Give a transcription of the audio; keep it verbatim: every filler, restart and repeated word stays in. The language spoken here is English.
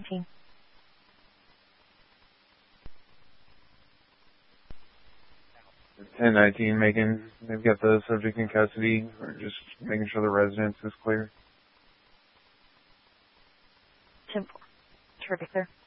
nineteen. ten nineteen, making, they've got the subject in custody. We're just making sure the residence is clear. ten four. Terrific, sir.